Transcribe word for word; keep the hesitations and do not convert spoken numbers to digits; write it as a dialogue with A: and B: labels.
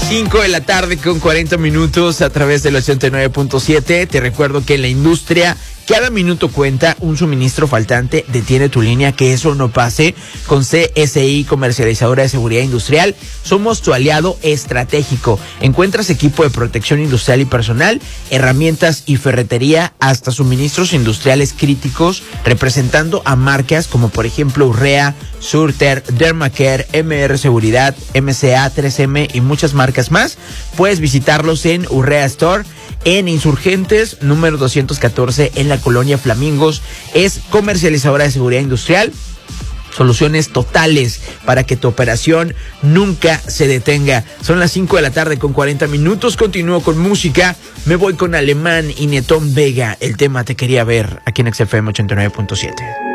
A: cinco de la tarde con cuarenta minutos a través del ochenta y nueve punto siete. Te recuerdo que en la industria cada minuto cuenta. Un suministro faltante detiene tu línea. Que eso no pase. Con C S I, comercializadora de seguridad industrial, somos tu aliado estratégico. Encuentras equipo de protección industrial y personal, herramientas y ferretería, hasta suministros industriales críticos, representando a marcas como por ejemplo Urrea, Surter, Dermacare, M R Seguridad, M C A, tres M y muchas marcas más. Puedes visitarlos en Urrea Store, en Insurgentes, número doscientos catorce, en la colonia Flamingos. Es comercializadora de seguridad industrial. Soluciones totales para que tu operación nunca se detenga. Son las cinco de la tarde con cuarenta minutos. Continúo con música. Me voy con Alemán y Netón Vega. El tema Te Quería Ver, aquí en X F M ochenta y nueve punto siete.